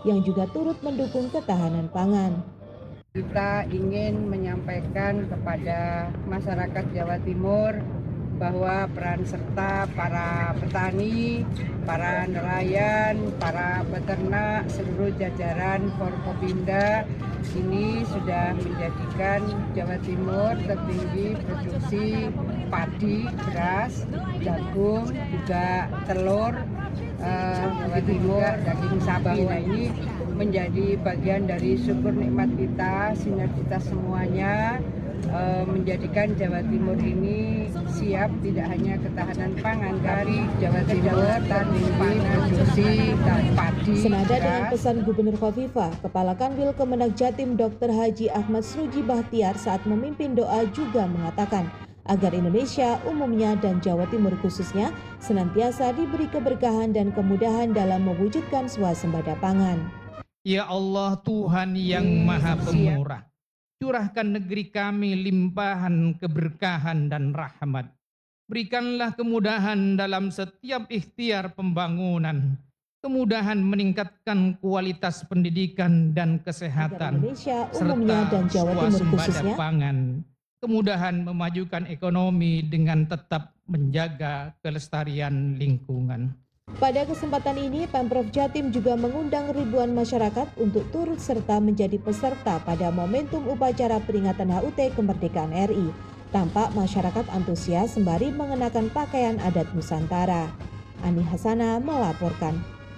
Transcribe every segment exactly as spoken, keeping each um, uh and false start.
yang juga turut mendukung ketahanan pangan. Kita ingin menyampaikan kepada masyarakat Jawa Timur bahwa peran serta para petani, para nelayan, para peternak, seluruh jajaran Forkopimda ini sudah menjadikan Jawa Timur tertinggi produksi padi, beras, jagung, juga telur, eh, Jawa Timur, daging sapi. Nah, ini menjadi bagian dari syukur nikmat kita, sinergitas semuanya, eh, menjadikan Jawa Timur ini siap tidak hanya ketahanan pangan dari Jawa Timur, tani, produksi dan padi. Senada dengan pesan Gubernur Khofifah, Kepala Kanwil Kemenak Jatim Doktor Haji Ahmad Sruji Bahtiar saat memimpin doa juga mengatakan agar Indonesia umumnya dan Jawa Timur khususnya senantiasa diberi keberkahan dan kemudahan dalam mewujudkan swasembada pangan. Ya Allah Tuhan yang Maha Pemurah, curahkan negeri kami limpahan keberkahan dan rahmat. Berikanlah kemudahan dalam setiap ikhtiar pembangunan, kemudahan meningkatkan kualitas pendidikan dan kesehatan, Indonesia umumnya dan Jawa Timur khususnya pangan, kemudahan memajukan ekonomi dengan tetap menjaga kelestarian lingkungan. Pada kesempatan ini, Pemprov Jatim juga mengundang ribuan masyarakat untuk turut serta menjadi peserta pada momentum upacara peringatan H U T Kemerdekaan R I. Tampak masyarakat antusias sembari mengenakan pakaian adat Nusantara. Ani Hasana melaporkan.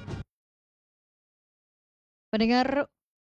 Pendengar,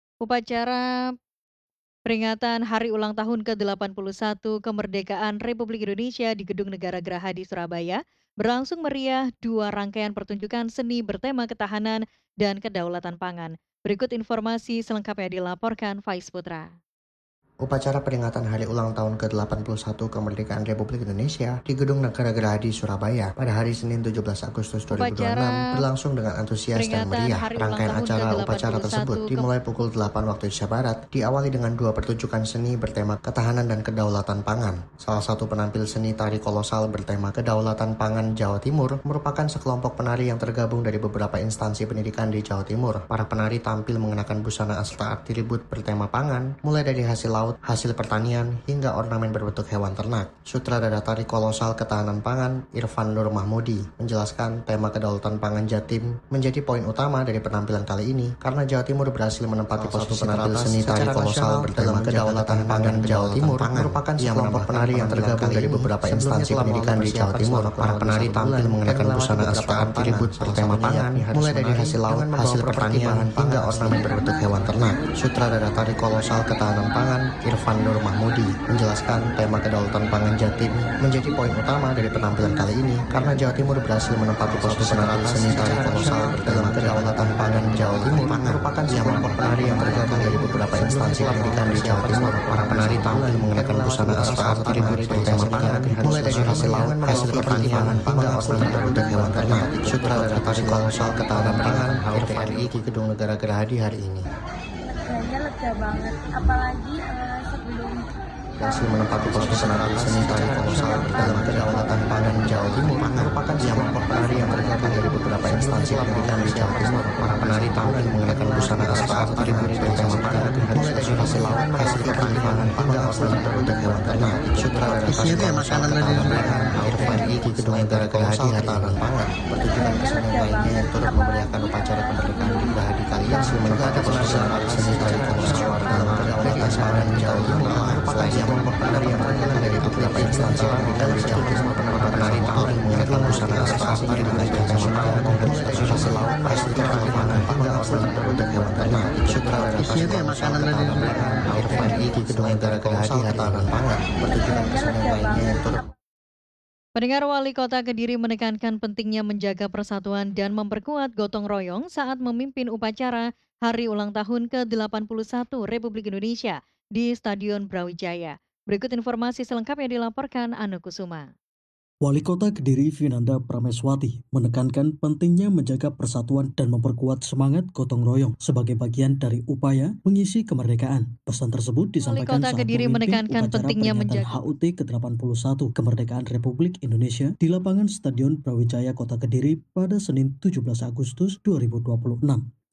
upacara peringatan Hari Ulang Tahun ke delapan puluh satu Kemerdekaan Republik Indonesia di Gedung Negara Gerahadi Surabaya berlangsung meriah dua rangkaian pertunjukan seni bertema ketahanan dan kedaulatan pangan. Berikut informasi selengkapnya dilaporkan Faiz Putra. Upacara peringatan Hari Ulang Tahun ke delapan puluh satu Kemerdekaan Republik Indonesia di Gedung Negara Gerahadi Surabaya pada hari Senin tujuh belas Agustus dua ribu dua puluh enam berlangsung dengan antusias dan meriah. Rangkaian acara upacara tersebut dimulai pukul delapan waktu Indonesia Barat, diawali dengan dua pertunjukan seni bertema ketahanan dan kedaulatan pangan. Salah satu penampil seni tari kolosal bertema kedaulatan pangan Jawa Timur merupakan sekelompok penari yang tergabung dari beberapa instansi pendidikan di Jawa Timur. Para penari tampil mengenakan busana astra atribut bertema pangan, mulai dari hasil laut, hasil pertanian, hingga ornamen berbentuk hewan ternak. Sutradara tari kolosal ketahanan pangan, Irfan Nur Mahmudi, menjelaskan tema kedaulatan pangan Jatim menjadi poin utama dari penampilan kali ini karena Jawa Timur berhasil menempati posisi penampil seni tari kolosal bertema kedaulatan pangan Jawa Timur merupakan sekelompok penari yang tergabung dari beberapa instansi pendidikan di Jawa Timur. Para penari tampil mengenakan busana astra atribut bertema pangan, mulai dari hasil laut, hasil pertanian, hingga ornamen berbentuk hewan ternak. Sutradara tari kolosal ketahanan pangan, Irfan Nur Mahmudi, menjelaskan tema kedaulatan pangan Jatim menjadi poin utama dari penampilan kali ini karena Jawa Timur berhasil menempati posisi penampil seni tari kolosal bertema kedaulatan pangan Jawa Timur merupakan sekelompok penari yang tergabung dari beberapa instansi pendidikan di Jawa Timur. Para penari tampil mengenakan busana astra atribut bertema pangan, mulai dari hasil laut, hasil pertanian, hingga ornamen berbentuk hewan ternak. Sutradara tari kolosal ketahanan pangan Irfan di Gedung Negara Gerahadi hari ini. Kayaknya lega banget, apalagi uh, sebelum berhasil menempati posisi penampil seni tari kolosal dalam kedaulatan pangan Jawa Timur merupakan kelompok penari yang tergabung dari beberapa instansi pendidikan di Jawa Timur. Para penari tampil mengenakan busana astra atribut bertema pangan, mulai dari hasil laut, hasil pertanian, hingga ornamen berbentuk hewan ternak. Sutradara tari kolosal ketahanan pangan Irfan di Gedung Negara Gerahadi ketahanan pangan. Pertunjukan kesenian lainnya yang turut memeriahkan upacara kemerdekaan di Gerahadi kali ini menempati posisi penampil seni tari kolosal dalam kedaulatan pangan Jawa Timur merupakan kelompok penari yang tergabung dari beberapa instansi pendidikan di Jawa Timur. Para penari tampil mengenakan busana astra atribut bertema pangan, mulai dari hasil laut, hasil pertanian, hingga ornamen berbentuk hewan ternak. Sutradara tari kolosal ketahanan pangan Irfan di Gedung Negara Gerahadi ketahanan pangan. Pertunjukan kesenian lainnya yang turut Pendengar, Wali Kota Kediri menekankan pentingnya menjaga persatuan dan memperkuat gotong royong saat memimpin upacara Hari Ulang Tahun ke delapan puluh satu Republik Indonesia di Stadion Brawijaya. Berikut informasi selengkapnya dilaporkan Anu Kusuma. Wali Kota Kediri Vinanda Prameswati menekankan pentingnya menjaga persatuan dan memperkuat semangat gotong royong sebagai bagian dari upaya mengisi kemerdekaan. Pesan tersebut disampaikan Kota saat Kediri memimpin menekankan upacara pentingnya peringatan menjaga- H U T ke delapan puluh satu Kemerdekaan Republik Indonesia di lapangan Stadion Brawijaya Kota Kediri pada Senin tujuh belas Agustus dua ribu dua puluh enam.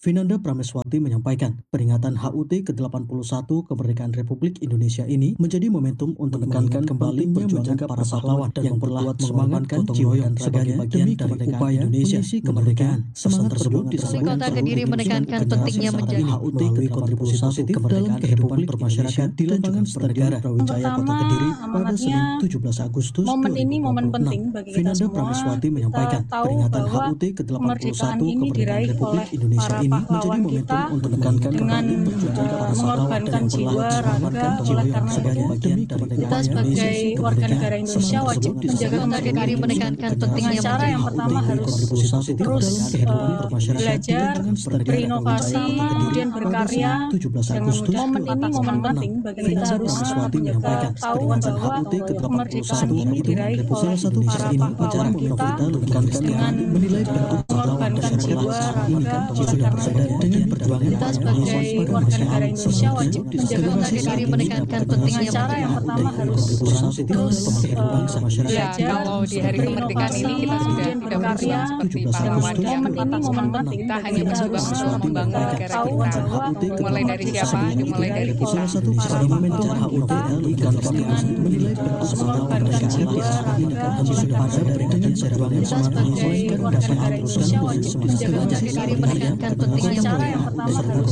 Vinanda Prameswati menyampaikan peringatan H U T ke delapan puluh satu kemerdekaan Republik Indonesia ini menjadi momentum untuk menekankan kembali perjuangan para pahlawan dan memperkuat semangat gotong royong sebagai bagian dari upaya Indonesia mengisi kemerdekaan. Semangat tersebut disebut Kota Kediri menekankan pentingnya menjadi H U T melalui kontribusi positif dalam kehidupan bermasyarakat di lapangan bernegara Brawijaya Kota Kediri pada Senin tujuh belas Agustus momen ini momen dua ribu dua puluh enam. penting bagi kita Vinanda semua. Prameswati menyampaikan Kita tahu peringatan H bahwa U T ke delapan puluh satu kemerdekaan ini kemerdekaan diraih Republik oleh Indonesia para ini menjadi pahlawan momentum kita untuk menekankan dengan kembali perjuangan para pahlawan dan mengorbankan jiwa, memperkuat semangat raga. gotong Oleh royong karena sebagai itu, bagian dari kita upaya sebagai Indonesia warga negara kemerdekaan. Indonesia Semangat wajib tersebut menjaga disebut Kota Kediri menekankan pentingnya dengan cara yang H U T pertama harus kontribusi positif terus dalam kehidupan uh, bermasyarakat di belajar, lapangan bernegara berinovasi, Brawijaya Kota Kediri kemudian pada berkarya. Senin tujuh belas Jangan Agustus mudah momen ini momen penting bagi kita Vinanda semua. Prameswati Kita menyampaikan tahu peringatan H bahwa U T ke delapan puluh satu kemerdekaan ini itu diraih oleh salah satu para kisah ini pahlawan menjadi kita vital untuk menekankan menilai bentuk pahlawan dan mengorbankan jiwa, memperkuat ini raga. yang sudah bersandar dengan perjuangan Kita para sebagai pahlawan warga negara Indonesia wajib menjaga Kota Kediri menekankan pentingnya dengan cara yang pertama harus terus uh, masyarakat. Ya, belajar, kalau di hari kemerdekaan ini kita sudah kemudian tidak berkarya. berjuang seperti tujuh belas pahlawan Agustus yang Momen ini momen kita penting hanya bagi kita berjuang semua. untuk membangun Kita negara tahu kita. bahwa Mulai dari siapa? Dimulai dari kita. Salah satu para cara momentum pahlawan H U T kita dengan menilai bentuk mengorbankan jiwa, raga. Oleh karena itu, kita sebagai warga negara Indonesia wajib menjaga Kota Kediri menekankan pentingnya dengan cara yang pertama harus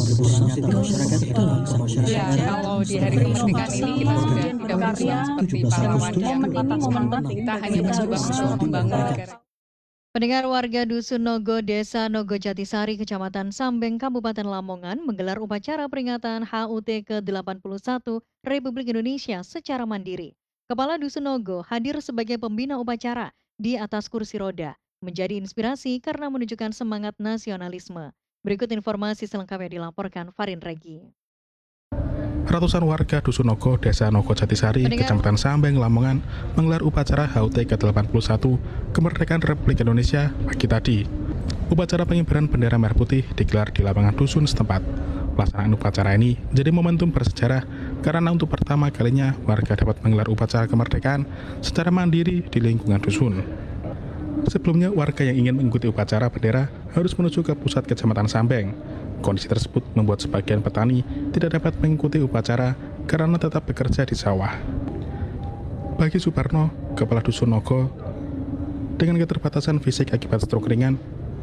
Ya, kalau di hari kemerdekaan ini kita sudah tidak berjuang seperti pahlawan yang momen ini momen penting kita bagi hanya kita berjuang semua. untuk membangun negara. Pendengar, warga Dusun Nogo, Desa Nogo Jatisari, Kecamatan Sambeng, Kabupaten Lamongan menggelar upacara peringatan H U T ke delapan puluh satu Republik Indonesia secara mandiri. Kepala Dusun Nogo hadir sebagai pembina upacara di atas kursi roda, menjadi inspirasi karena menunjukkan semangat nasionalisme. Berikut informasi selengkapnya dilaporkan Farin Regi. Ratusan warga Dusun Nogo, Desa Nogo Jatisari, Pendengar. Kecamatan Sambeng, Lamongan menggelar upacara H U T ke delapan puluh satu Kemerdekaan Republik Indonesia pagi tadi. Upacara pengibaran bendera merah putih digelar di lapangan dusun setempat. Pelaksanaan upacara ini menjadi momentum bersejarah karena untuk pertama kalinya warga dapat menggelar upacara kemerdekaan secara mandiri di lingkungan dusun. Sebelumnya, warga yang ingin mengikuti upacara bendera harus menuju ke pusat Kecamatan Sambeng. Kondisi tersebut membuat sebagian petani tidak dapat mengikuti upacara karena tetap bekerja di sawah. Bagi Suparno, Kepala Dusun Nogo, dengan keterbatasan fisik akibat stroke ringan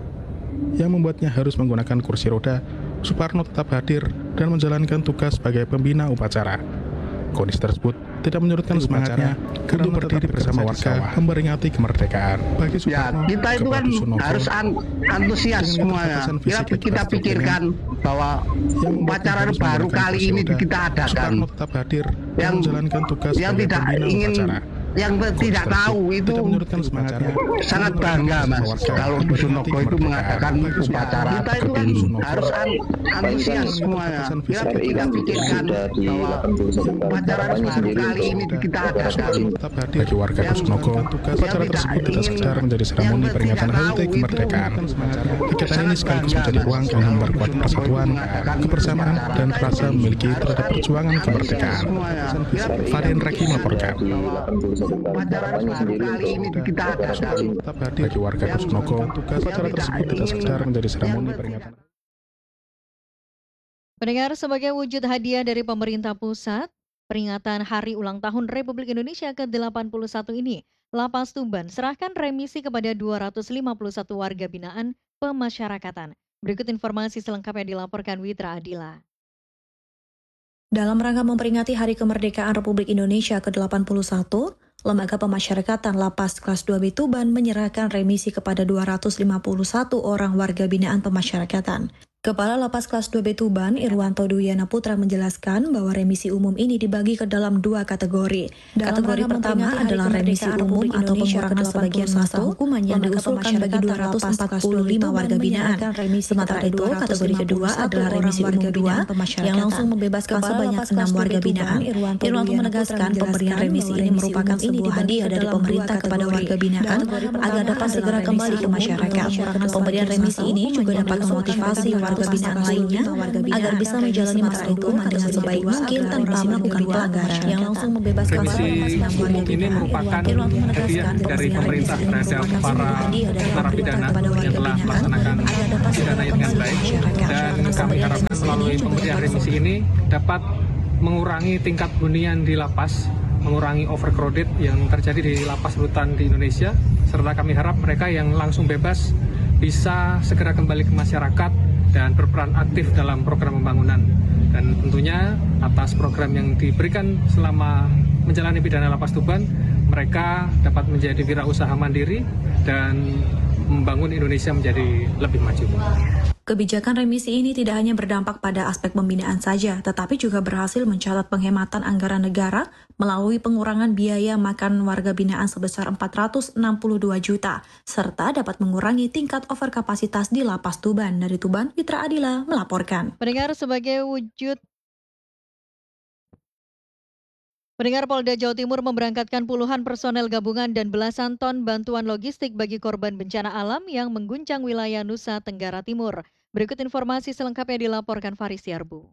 yang membuatnya harus menggunakan kursi roda, Suparno tetap hadir dan menjalankan tugas sebagai pembina upacara. Kondisi tersebut tidak menyurutkan semangatnya untuk berdiri bersama warga memperingati kemerdekaan. Bagi Ya, Suparno, kita itu Kepala kan Dusun Nogo, harus an antusias dengan semuanya. keterbatasan Kita, fisik kita akibat stroke pikirkan bahwa yang membuatnya upacara harus baru menggunakan kali kursi ini roda, kita adakan. Suparno tetap hadir dan Yang- menjalankan tugas yang sebagai tidak pembina ingin upacara. yang Kondisi tidak tersebut tahu itu tidak menyurutkan semangatnya sangat untuk bangga, bersama Mas, warga kalau Dusun memperingati Nogo itu kemerdekaan. mengadakan Bagi Suparno, upacara kita itu kan seperti ini. Nogo, Harus an antusias dengan semuanya. keterbatasan Kita, fisik kita pikirkan bahwa upacara baru kali ini kita adakan. tetap hadir. Bagi warga Yang- Dusun Nogo, yang upacara tidak tersebut tidak ingin- sekedar menjadi seremoni yang peringatan tidak H U T tahu itu kemerdekaan. Kegiatan ini sangat sekaligus bangga, menjadi Mas, ruang yang kalau memperkuat Dusun Nogo persatuan, mengadakan kebersamaan, upacara. dan rasa memiliki Harus terhadap an- perjuangan antusias kemerdekaan. semuanya. Kita Farin Regi pikirkan melaporkan. bahwa upacara baru kali ini kita adakan. Tetap hadir. Bagi warga Dusun Nogo, upacara tersebut tidak sekedar menjadi seremoni peringatan. Pendengar, sebagai wujud hadiah dari pemerintah pusat, peringatan Hari Ulang Tahun Republik Indonesia ke delapan puluh satu ini, Lapas Tuban serahkan remisi kepada dua ratus lima puluh satu warga binaan pemasyarakatan. Berikut informasi selengkapnya dilaporkan Witra Adila. Dalam rangka memperingati Hari Kemerdekaan Republik Indonesia ke delapan puluh satu, Lembaga Pemasyarakatan Lapas Kelas dua B Tuban menyerahkan remisi kepada dua ratus lima puluh satu orang warga binaan pemasyarakatan. Kepala Lapas Kelas dua B Tuban, Irwanto Duyana Putra menjelaskan bahwa remisi umum ini dibagi ke dalam dua kategori. Dalam kategori pertama adalah remisi umum atau pengurangan sebagian masa hukuman yang diusulkan bagi dua ratus empat puluh lima warga binaan. Sementara itu, kategori kedua adalah remisi umum kedua yang langsung membebaskan sebanyak enam warga binaan. Irwanto menegaskan pemberian remisi ini merupakan sebuah hadiah dari pemerintah kepada warga binaan agar dapat segera kembali ke masyarakat. Pemberian remisi ini juga dapat memotivasi warga warga binaan lainnya agar bisa menjalani masa hukuman dengan sebaik mungkin tanpa melakukan pelanggaran yang langsung membebaskan Revisi umum ini merupakan hadiah dari pemerintah terhadap para narapidana yang telah melaksanakan pidananya dengan baik, dan kami harapkan melalui pemberian remisi ini dapat mengurangi tingkat hunian di lapas, mengurangi overcrowded yang terjadi di lapas rutan di Indonesia, serta kami harap mereka yang langsung bebas bisa segera kembali ke masyarakat dan berperan aktif dalam program pembangunan. Dan tentunya atas program yang diberikan selama menjalani pidana lapas Tuban, mereka dapat menjadi wirausaha mandiri dan membangun Indonesia menjadi lebih maju. Kebijakan remisi ini tidak hanya berdampak pada aspek pembinaan saja, tetapi juga berhasil mencatat penghematan anggaran negara melalui pengurangan biaya makan warga binaan sebesar empat ratus enam puluh dua juta, serta dapat mengurangi tingkat overkapasitas di Lapas Tuban. Dari Tuban, Fitra Adila melaporkan. Pendengar, sebagai wujud Pendengar, Polda Jawa Timur memberangkatkan puluhan personel gabungan dan belasan ton bantuan logistik bagi korban bencana alam yang mengguncang wilayah Nusa Tenggara Timur. Berikut informasi selengkapnya dilaporkan Faris Yarbu.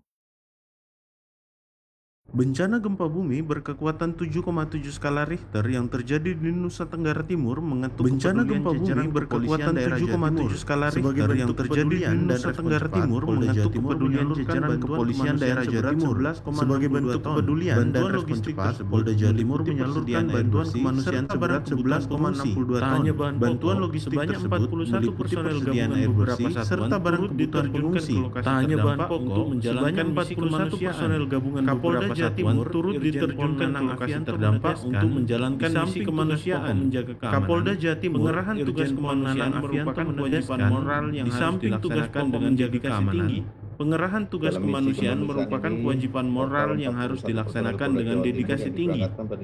Bencana gempa bumi berkekuatan tujuh koma tujuh skala Richter yang terjadi di Nusa Tenggara Timur mengetuk bencana gempa bumi berkekuatan tujuh koma tujuh skala Richter yang terjadi di Nusa Tenggara Timur mengetuk kepedulian jajaran kepolisian daerah Jawa Timur. Sebagai bentuk kepedulian dan respon cepat, Polda Jawa Timur menyalurkan bantuan kemanusiaan seberat sebelas koma enam puluh dua ton. Bantuan logistik sebanyak empat puluh satu personel gabungan beberapa serta barang kebutuhan pengungsi. Tak hanya bahan pokok, menjalankan empat puluh satu personel gabungan beberapa Jawa Timur turut diterjunkan ke lokasi terdampak untuk menjalankan misi kemanusiaan. Kapolda Jawa Timur, pengerahan tugas kemanusiaan merupakan kewajiban moral yang harus dilaksanakan dengan menjaga keamanan. Pengerahan tugas kemanusiaan merupakan kewajiban moral yang harus dilaksanakan dengan dedikasi tinggi.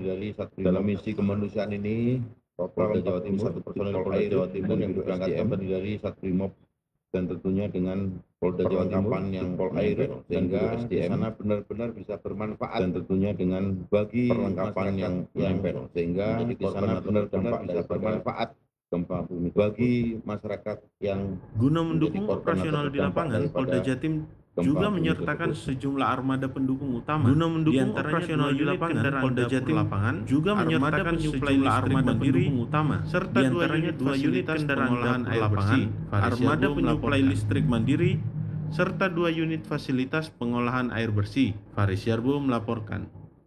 Dalam misi kemanusiaan ini, Polda Jawa Timur, satu personel Polda Jawa Timur yang diberangkatkan terdiri dari Satbrimob dan tentunya dengan Polda Jawa Timur yang Polair, sehingga di sana benar-benar bisa bermanfaat, dan tentunya dengan bagi perlengkapan yang menempel, sehingga di sana benar-benar bisa bermanfaat gempa bumi bagi masyarakat yang guna mendukung operasional di lapangan. Polda Jatim juga menyertakan sejumlah armada pendukung utama guna mendukung operasional di lapangan. Polda Jatim lapangan juga menyertakan sejumlah armada pendukung utama serta dua unit dua unit kendaraan olahan air bersih, armada penyuplai listrik mandiri serta dua unit fasilitas pengolahan air bersih. Faris Yarbo melaporkan.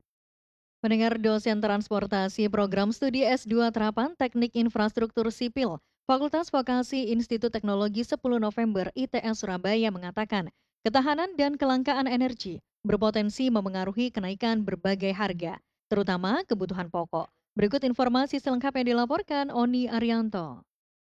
Pendengar, dosen transportasi program studi S dua Terapan Teknik Infrastruktur Sipil Fakultas Vokasi Institut Teknologi sepuluh November I T S Surabaya mengatakan, ketahanan dan kelangkaan energi berpotensi memengaruhi kenaikan berbagai harga, terutama kebutuhan pokok. Berikut informasi selengkapnya dilaporkan Oni Arianto.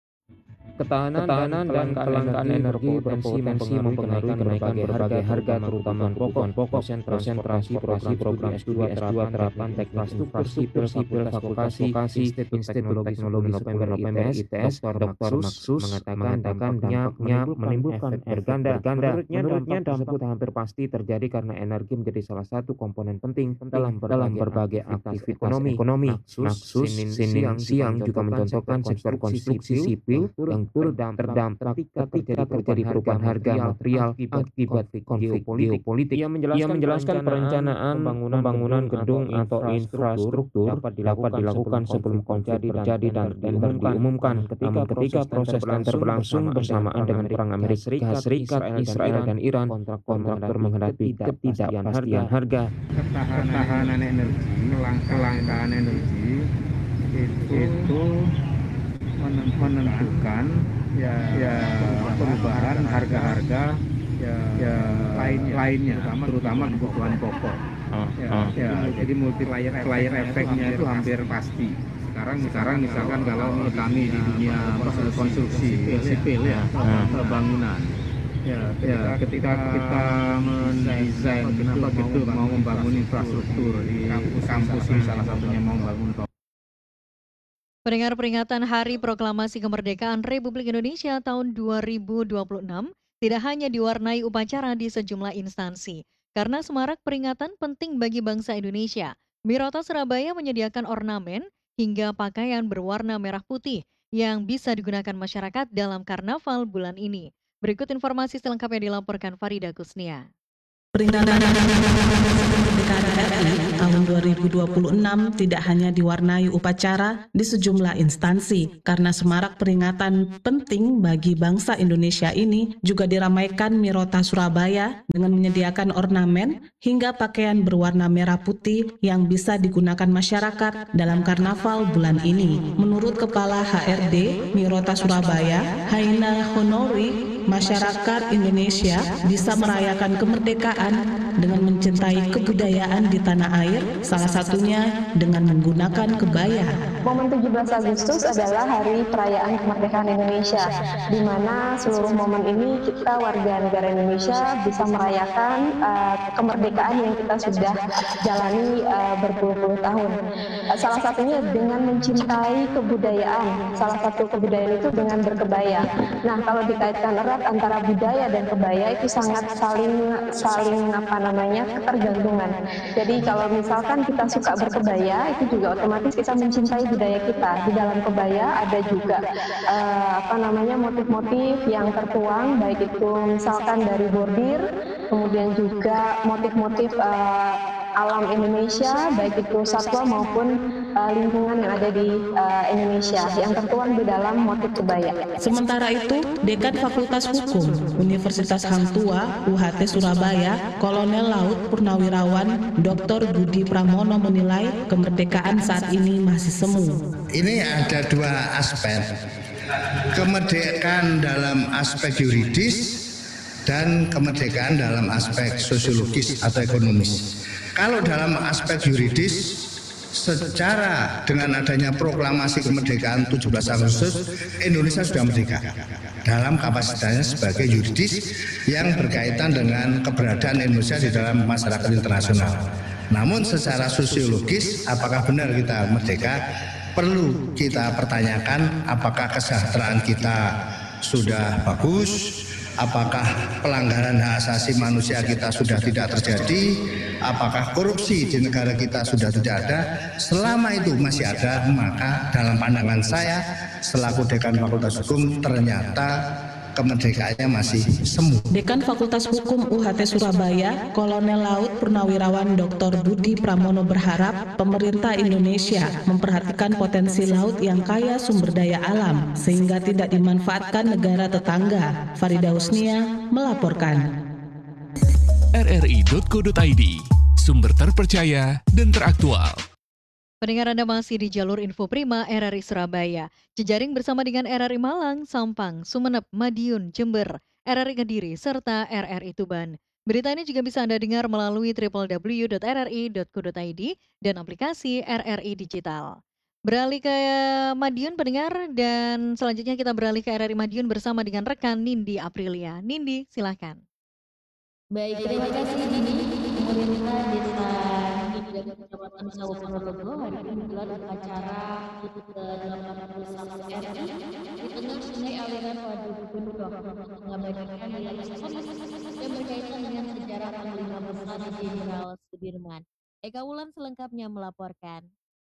Ketahanan, Ketahanan dan kelangkaan energi berpotensi mempengaruhi kenaikan berbagai harga, terutama kebutuhan pokok. Konsentrasi program program studi S dua Terapan Teknik Infrastruktur Sipil Fakultas Vokasi Institut Teknologi sepuluh November I T S, Doktor Maksus mengatakan dampaknya menimbulkan efek ganda. Menurutnya dampak tersebut hampir pasti terjadi karena energi menjadi salah satu komponen penting dalam berbagai aktivitas ekonomi. Maksus Senin siang juga mencontohkan sektor konstruksi sipil yang terdampak ketika terjadi perubahan harga material akibat konflik geopolitik. Ia menjelaskan perencanaan pembangunan gedung atau infrastruktur dapat dilakukan sebelum konflik terjadi dan diumumkan. Ketika proses tersebut berlangsung bersamaan dengan perang Amerika Serikat, Israel dan Iran, kontraktor menghadapi ketidakpastian harga. Ketahanan energi, kelangkaan energi itu menentukan ya, ya perubahan harga-harga ya, ya lainnya, lainnya terutama kebutuhan pokok. Oh, ya, oh. ya, jadi multiplier layer efeknya itu hampir pasti. Sekarang sekarang misalkan kalau kami di dunia konstruksi sipil ya, ya bangunan. Ya, ya ketika kita mendesain kenapa gedung mau membangun infrastruktur di kampus ini salah satunya mau membangun. Pendengar, peringatan Hari Proklamasi Kemerdekaan Republik Indonesia tahun dua ribu dua puluh enam tidak hanya diwarnai upacara di sejumlah instansi. Karena semarak peringatan penting bagi bangsa Indonesia, Mirota Surabaya menyediakan ornamen hingga pakaian berwarna merah putih yang bisa digunakan masyarakat dalam karnaval bulan ini. Berikut informasi selengkapnya dilaporkan Farida Kusnia. Peringatan kemerdekaan R I tahun dua ribu dua puluh enam tidak hanya diwarnai upacara di sejumlah instansi, karena semarak peringatan penting bagi bangsa Indonesia ini juga diramaikan Mirota Surabaya dengan menyediakan ornamen hingga pakaian berwarna merah putih yang bisa digunakan masyarakat dalam karnaval bulan ini. Menurut Kepala H R D Mirota Surabaya, Haina Honori, masyarakat Indonesia bisa merayakan kemerdekaan dengan mencintai kebudayaan di tanah air, salah satunya dengan menggunakan kebaya. Momen tujuh belas Agustus adalah hari perayaan kemerdekaan Indonesia, di mana seluruh momen ini kita warga negara Indonesia bisa merayakan uh, kemerdekaan yang kita sudah jalani uh, berpuluh-puluh tahun. Uh, salah satunya dengan mencintai kebudayaan, salah satu kebudayaan itu dengan berkebaya. Nah, kalau dikaitkan erat antara budaya dan kebaya itu sangat saling saling apa namanya ketergantungan. Jadi kalau misalkan kita suka berkebaya, itu juga otomatis kita mencintai budaya kita. Di dalam kebaya ada juga uh, apa namanya motif-motif yang tertuang, baik itu misalkan dari bordir, kemudian juga motif-motif uh, alam Indonesia, baik itu satwa maupun uh, lingkungan yang ada di uh, Indonesia yang tertuang di dalam motif kebaya. Sementara itu, Dekan Fakultas Hukum Universitas Hang Tua U H T Surabaya, Kolonel Laut Purnawirawan Doktor Budi Pramono menilai kemerdekaan saat ini masih semu. Ini ada dua aspek, kemerdekaan dalam aspek yuridis dan kemerdekaan dalam aspek sosiologis atau ekonomis. Kalau dalam aspek yuridis, secara dengan adanya proklamasi kemerdekaan tujuh belas Agustus, Indonesia sudah merdeka dalam kapasitasnya sebagai yuridis yang berkaitan dengan keberadaan Indonesia di dalam masyarakat internasional. Namun secara sosiologis, apakah benar kita merdeka? Perlu kita pertanyakan apakah kesejahteraan kita sudah bagus, apakah pelanggaran hak asasi manusia kita sudah tidak terjadi, apakah korupsi di negara kita sudah tidak ada. Selama itu masih ada, maka dalam pandangan saya selaku Dekan Fakultas Hukum ternyata kemerdekaannya masih semu. Dekan Fakultas Hukum U H T Surabaya, Kolonel Laut Purnawirawan Doktor Budi Pramono berharap pemerintah Indonesia memperhatikan potensi laut yang kaya sumber daya alam sehingga tidak dimanfaatkan negara tetangga. Farida Husnia melaporkan. R R I titik co titik I D, sumber terpercaya dan teraktual. Pendengar Anda masih di jalur Info Prima R R I Surabaya. Jejaring bersama dengan R R I Malang, Sampang, Sumeneb, Madiun, Jember, R R I Kediri, serta R R I Tuban. Berita ini juga bisa Anda dengar melalui w w w titik r r i titik co titik i d dan aplikasi R R I Digital. Beralih ke Madiun pendengar, dan selanjutnya kita beralih ke R R I Madiun bersama dengan rekan Nindi Aprilia. Nindi, silakan. Baik, terima kasih Dini. Pemerintah Desa dan Kecamatan Sawo Ponorogo hari ini menggelar upacara H U T ke delapan puluh satu R I di tengah sungai aliran Waduk Gendong untuk mengabadikan nilai historis yang berkaitan dengan sejarah Panglima Besar Jenderal Sudirman. Eka Wulan selengkapnya melaporkan.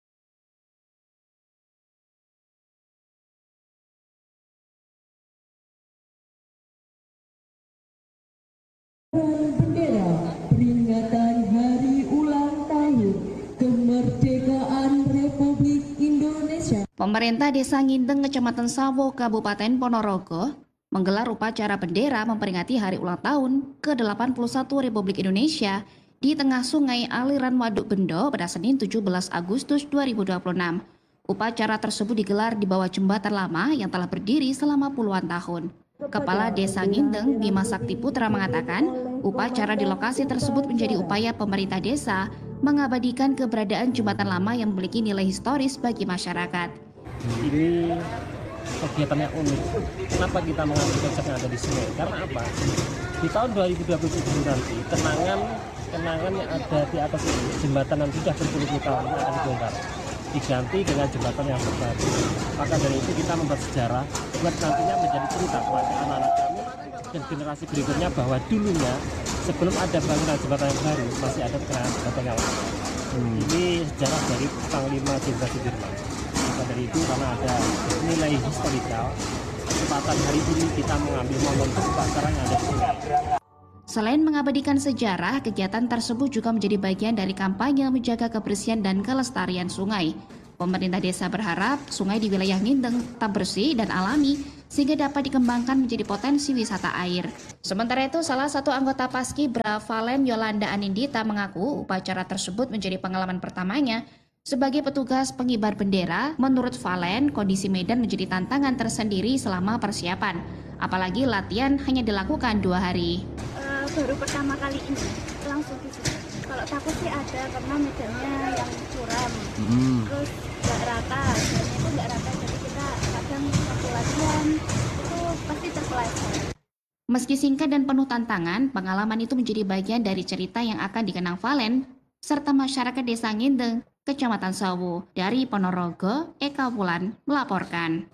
Bendera peringatan Hari Ulang Tahun Kemerdekaan Republik Indonesia. Pemerintah Desa Ngindeng, Kecamatan Sawo, Kabupaten Ponorogo menggelar upacara bendera memperingati Hari Ulang Tahun ke delapan puluh satu Republik Indonesia di tengah sungai aliran Waduk Bendo pada Senin tujuh belas Agustus dua ribu dua puluh enam. Upacara tersebut digelar di bawah jembatan lama yang telah berdiri selama puluhan tahun. Kepala Desa Ngindeng, Bima Sakti Putra mengatakan, upacara di lokasi tersebut menjadi upaya pemerintah desa mengabadikan keberadaan jembatan lama yang memiliki nilai historis bagi masyarakat. Ini kegiatan yang unik. Kenapa kita mengambil konsep yang ada di sini? Karena apa? Di tahun dua ribu dua puluh tujuh nanti, kenangan kenangan yang ada di atas jembatan yang sudah berpuluh-puluh tahun akan dibongkar, diganti dengan jembatan yang terbaru. Maka dari itu kita membuat sejarah buat nantinya menjadi cerita kepada anak-anak kami dan generasi berikutnya bahwa dulunya sebelum ada bangunan jembatan yang baru masih ada kenangan jembatan yang lama. Hmm. Ini sejarah dari Panglima Jenderal Sudirman. Maka dari itu karena ada nilai historikal, kita kesempatan hari ini kita mengambil momentum upacara yang ada di sini. Selain mengabadikan sejarah, kegiatan tersebut juga menjadi bagian dari kampanye menjaga kebersihan dan kelestarian sungai. Pemerintah desa berharap sungai di wilayah Ngindeng tetap bersih dan alami sehingga dapat dikembangkan menjadi potensi wisata air. Sementara itu, salah satu anggota Paskibra, Valen Yolanda Anindita, mengaku upacara tersebut menjadi pengalaman pertamanya sebagai petugas pengibar bendera. Menurut Valen, kondisi medan menjadi tantangan tersendiri selama persiapan, apalagi latihan hanya dilakukan dua hari. Uh, baru pertama kali ini langsung di sini. Kalau takut sih ada karena medannya yang curam, hmm. terus nggak rata, dan itu nggak rata, jadi kita kadang waktu latihan itu pasti terpeleset. Meski singkat dan penuh tantangan, pengalaman itu menjadi bagian dari cerita yang akan dikenang Valen serta masyarakat Desa Ngindeng, Kecamatan Sawu. Dari Ponorogo, Eka Wulan melaporkan.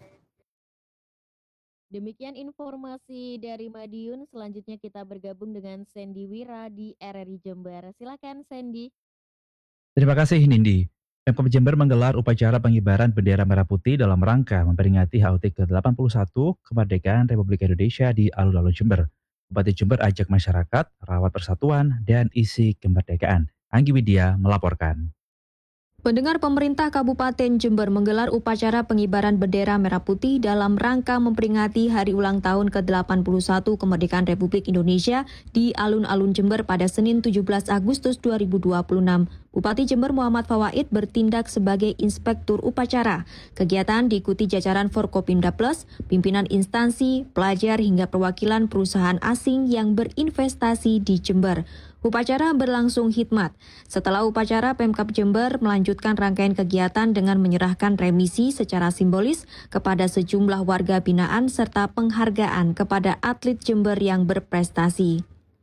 Demikian informasi dari Madiun. Selanjutnya kita bergabung dengan Sandy Wira di R R I Jember. Silakan Sandy. Terima kasih Nindi. Pemkab Jember menggelar upacara pengibaran bendera merah putih dalam rangka memperingati H U T ke delapan puluh satu kemerdekaan Republik Indonesia di alun-alun Jember. Bupati Jember ajak masyarakat rawat persatuan dan isi kemerdekaan. Anggi Widya melaporkan. Pendengar, pemerintah Kabupaten Jember menggelar upacara pengibaran bendera merah putih dalam rangka memperingati hari ulang tahun ke delapan puluh satu kemerdekaan Republik Indonesia di alun-alun Jember pada Senin tujuh belas Agustus dua ribu dua puluh enam. Bupati Jember Muhammad Fawaid bertindak sebagai inspektur upacara. Kegiatan diikuti jajaran Forkopimda Plus, pimpinan instansi, pelajar hingga perwakilan perusahaan asing yang berinvestasi di Jember. Upacara berlangsung hikmat. Setelah upacara, Pemkab Jember melanjutkan rangkaian kegiatan dengan menyerahkan remisi secara simbolis kepada sejumlah warga binaan serta penghargaan kepada atlet Jember yang berprestasi.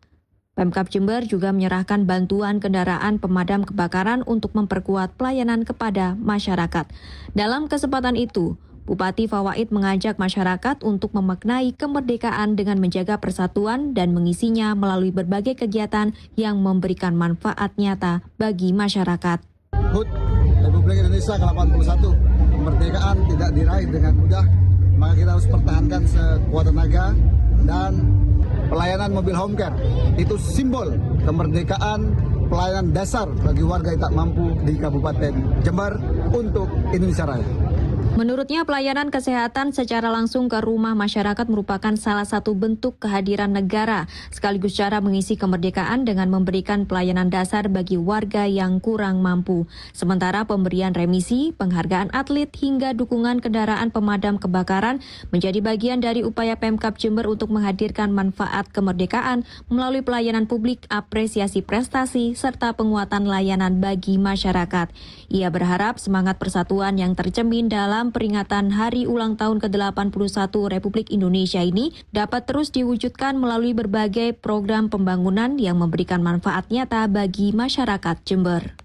Pemkab Jember juga menyerahkan bantuan kendaraan pemadam kebakaran untuk memperkuat pelayanan kepada masyarakat. Dalam kesempatan itu, Bupati Fawaid mengajak masyarakat untuk memaknai kemerdekaan dengan menjaga persatuan dan mengisinya melalui berbagai kegiatan yang memberikan manfaat nyata bagi masyarakat. H U T Republik Indonesia ke delapan puluh satu, kemerdekaan tidak diraih dengan mudah, maka kita harus pertahankan sekuat tenaga, dan pelayanan mobil home care itu simbol kemerdekaan, pelayanan dasar bagi warga yang tak mampu di Kabupaten Jember untuk Indonesia Raya. Menurutnya, pelayanan kesehatan secara langsung ke rumah masyarakat merupakan salah satu bentuk kehadiran negara, sekaligus cara mengisi kemerdekaan dengan memberikan pelayanan dasar bagi warga yang kurang mampu. Sementara pemberian remisi, penghargaan atlet, hingga dukungan kendaraan pemadam kebakaran menjadi bagian dari upaya Pemkab Jember untuk menghadirkan manfaat kemerdekaan melalui pelayanan publik, apresiasi prestasi, serta penguatan layanan bagi masyarakat. Ia berharap semangat persatuan yang tercermin dalam peringatan Hari Ulang Tahun ke delapan puluh satu Republik Indonesia ini dapat terus diwujudkan melalui berbagai program pembangunan yang memberikan manfaat nyata bagi masyarakat Jember.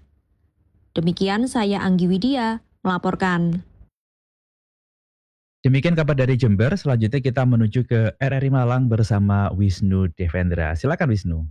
Demikian saya Anggi Widya melaporkan. Demikian kabar dari Jember. Selanjutnya kita menuju ke R R I Malang bersama Wisnu Devendra. Silakan Wisnu.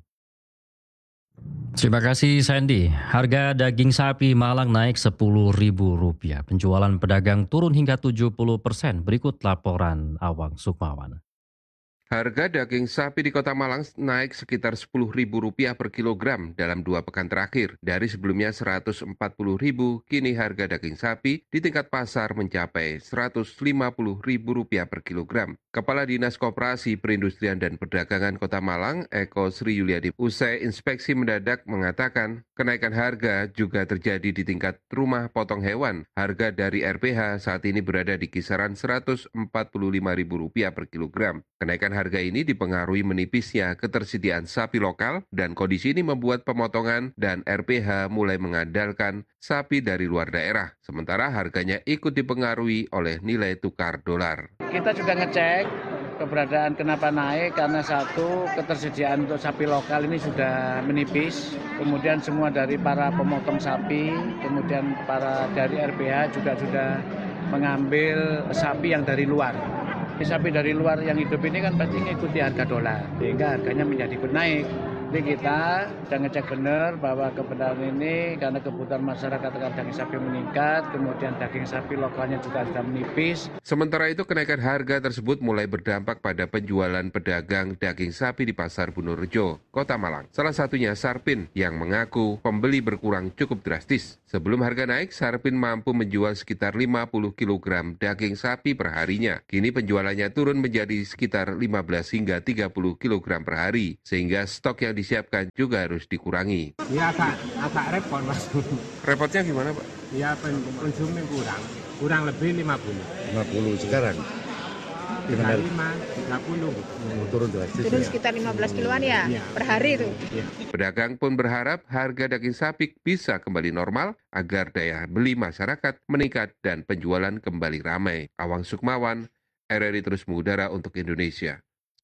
Terima kasih Sandy. Harga daging sapi Malang naik sepuluh ribu rupiah. Penjualan pedagang turun hingga tujuh puluh persen. Berikut laporan Awang Sukmawan. Harga daging sapi di Kota Malang naik sekitar sepuluh ribu rupiah per kilogram dalam dua pekan terakhir. Dari sebelumnya seratus empat puluh ribu, kini harga daging sapi di tingkat pasar mencapai seratus lima puluh ribu rupiah per kilogram. Kepala Dinas Koperasi Perindustrian dan Perdagangan Kota Malang, Eko Sri Yuliadi, usai inspeksi mendadak mengatakan kenaikan harga juga terjadi di tingkat rumah potong hewan. Harga dari R P H saat ini berada di kisaran seratus empat puluh lima ribu rupiah per kilogram. Kenaikan harga ini dipengaruhi menipisnya ketersediaan sapi lokal, dan kondisi ini membuat pemotongan dan R P H mulai mengandalkan sapi dari luar daerah. Sementara harganya ikut dipengaruhi oleh nilai tukar dolar. Kita juga ngecek keberadaan kenapa naik, karena satu, ketersediaan untuk sapi lokal ini sudah menipis, kemudian semua dari para pemotong sapi, kemudian para dari R P H juga sudah mengambil sapi yang dari luar. Sapi dari luar yang hidup ini kan pasti mengikuti harga dolar, sehingga harganya menjadi ikut naik. Jadi kita sudah ngecek benar bahwa kebenaran ini karena kebutuhan masyarakat akan daging sapi meningkat, kemudian daging sapi lokalnya juga sudah menipis. Sementara itu kenaikan harga tersebut mulai berdampak pada penjualan pedagang daging sapi di Pasar Bunorejo, Kota Malang. Salah satunya Sarpin yang mengaku pembeli berkurang cukup drastis. Sebelum harga naik, Sarpin mampu menjual sekitar lima puluh kilogram daging sapi per harinya. Kini penjualannya turun menjadi sekitar lima belas hingga tiga puluh kilogram per hari, sehingga stok yang disiapkan juga harus dikurangi. Ya agak agak repot mas. Repotnya gimana Pak? Ya konsumsi kurang, kurang lebih lima puluh. lima puluh sekarang? tiga puluh lima, tiga puluh. Turun drastis. Turun sekitar lima belas kiloan ya, ya. Per hari itu. Ya. Pedagang pun berharap harga daging sapi bisa kembali normal agar daya beli masyarakat meningkat dan penjualan kembali ramai. Awang Sukmawan, R R I Terus Mengudara untuk Indonesia.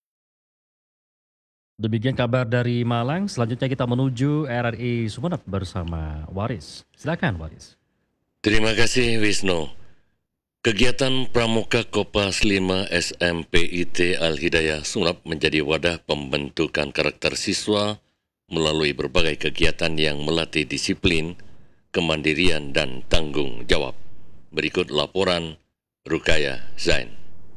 Demikian kabar dari Malang. Selanjutnya kita menuju R R I Sumeneb bersama Waris. Silakan Waris. Terima kasih Wisnu. Kegiatan Pramuka Kopas lima S M P I T Al-Hidayah Sumeneb menjadi wadah pembentukan karakter siswa melalui berbagai kegiatan yang melatih disiplin, kemandirian, dan tanggung jawab. Berikut laporan Rukaya Zain.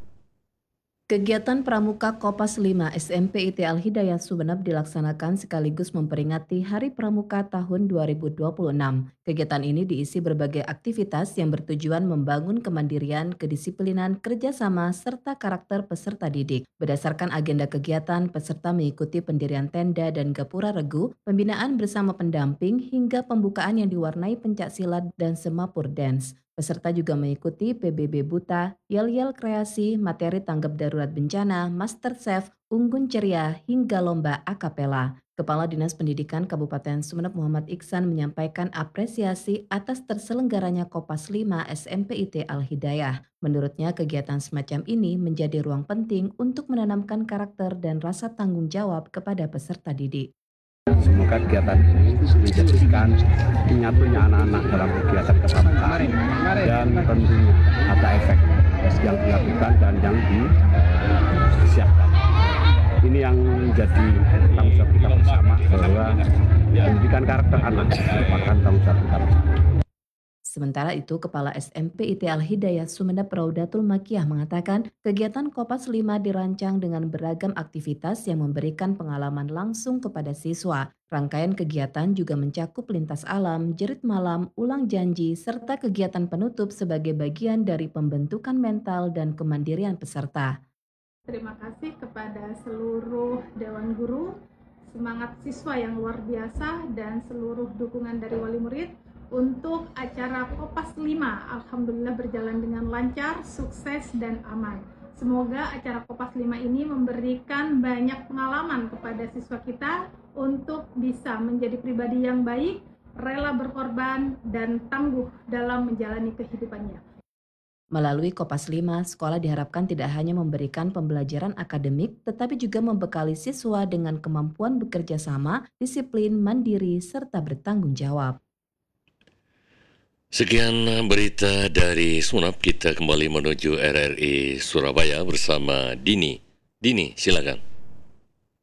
Kegiatan Pramuka Kopas lima S M P I T Al-Hidayah Sumeneb dilaksanakan sekaligus memperingati Hari Pramuka tahun dua ribu dua puluh enam. Kegiatan ini diisi berbagai aktivitas yang bertujuan membangun kemandirian, kedisiplinan, kerjasama, serta karakter peserta didik. Berdasarkan agenda kegiatan, peserta mengikuti pendirian tenda dan gapura regu, pembinaan bersama pendamping, hingga pembukaan yang diwarnai pencaksilat dan semapur dance. Peserta juga mengikuti P B B Buta, yel-yel kreasi, materi tanggap darurat bencana, Master Chef, unggun ceria, hingga lomba akapela. Kepala Dinas Pendidikan Kabupaten Sumeneb Muhammad Iksan menyampaikan apresiasi atas terselenggaranya Kopas lima S M P I T Al-Hidayah. Menurutnya kegiatan semacam ini menjadi ruang penting untuk menanamkan karakter dan rasa tanggung jawab kepada peserta didik. Semoga kegiatan ini menjadikan menyatunya anak-anak dalam kegiatan kepramukaan dan tentunya ada efek yang dilakukan dan yang disiapkan. Ini yang menjadi tanggung jawab kita bersama bahwa pendidikan karakter anak merupakan tanggung jawab kita bersama. Sementara itu, Kepala S M P I T Al-Hidayah Sumeneb Raudatul Makiyah mengatakan kegiatan Kopas lima dirancang dengan beragam aktivitas yang memberikan pengalaman langsung kepada siswa. Rangkaian kegiatan juga mencakup lintas alam, jerit malam, ulang janji, serta kegiatan penutup sebagai bagian dari pembentukan mental dan kemandirian peserta. Terima kasih kepada seluruh Dewan Guru, semangat siswa yang luar biasa, dan seluruh dukungan dari wali murid untuk acara Kopas lima. Alhamdulillah berjalan dengan lancar, sukses, dan aman. Semoga acara Kopas lima ini memberikan banyak pengalaman kepada siswa kita untuk bisa menjadi pribadi yang baik, rela berkorban, dan tangguh dalam menjalani kehidupannya. Melalui Kopas lima, sekolah diharapkan tidak hanya memberikan pembelajaran akademik, tetapi juga membekali siswa dengan kemampuan bekerja sama, disiplin, mandiri, serta bertanggung jawab. Sekian berita dari Sumeneb, kita kembali menuju R R I Surabaya bersama Dini. Dini, silakan.